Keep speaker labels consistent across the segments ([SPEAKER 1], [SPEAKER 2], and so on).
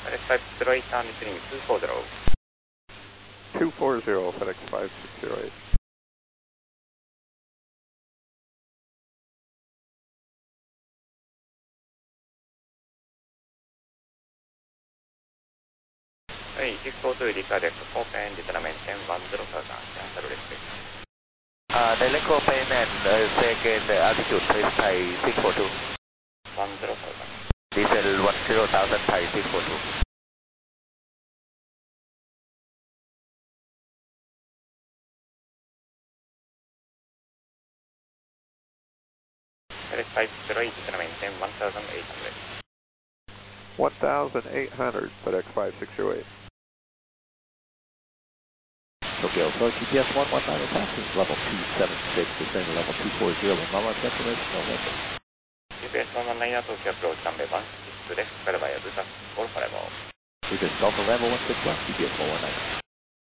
[SPEAKER 1] FedEx 508 on listening 240.
[SPEAKER 2] 240, FedEx 5608.
[SPEAKER 1] Hey, 642 Decadec, open, determinant 10, 10,000, cancel respect.
[SPEAKER 3] Direct payment, second altitude, please Thai 642.
[SPEAKER 1] 10,000.
[SPEAKER 3] Diesel 10,000 Thai 642.
[SPEAKER 1] FedEx 508, determinant 10, 1,800.
[SPEAKER 2] 1,800, FedEx 5608.
[SPEAKER 4] Tokyo, so GPS 119 attachment, level 276, descending level 240, Mama destination, November.
[SPEAKER 1] GPS 119 Tokyo approach runway 16 left, Calvaya, Busa, all forever.
[SPEAKER 4] We just Delta Rambo 161, GPS 119.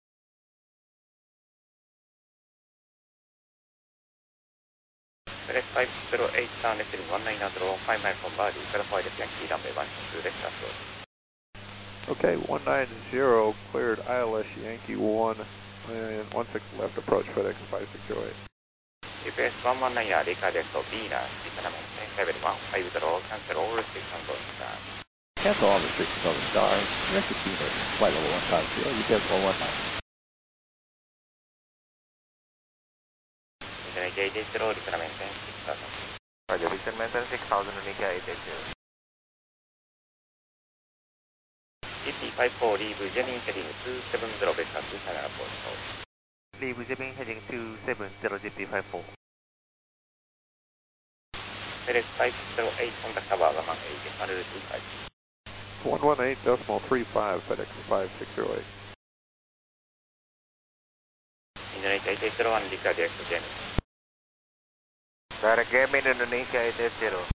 [SPEAKER 1] FedEx 508 on listening 19 draw 5 miles from Bali, California Yankee runway 16 left approach.
[SPEAKER 2] Okay, 190 cleared ILS Yankee 1 and 16 left approach FedEx 5608.
[SPEAKER 1] GPS 119 Decadec, Venus, determinant 10, 71, 5 draw, cancel all restrictions on star.
[SPEAKER 4] Cancel all restrictions on the star. Directed Venus, flight level 150, GPS 119.
[SPEAKER 1] Indonesia 880, determinant 10, 6,000.
[SPEAKER 3] Roger, determinant 6,000, Indonesia 880.
[SPEAKER 1] ET54, leave Jenny heading 270, Vector 2 final approach.
[SPEAKER 3] Leave Jimmy heading 270, GP54.
[SPEAKER 1] FedEx 508, contact tower 118, 125.
[SPEAKER 2] 118.35, FedEx 5608.
[SPEAKER 1] Indonesia 880, Decadec, Jenny.
[SPEAKER 3] Direct Game in Indonesia 880.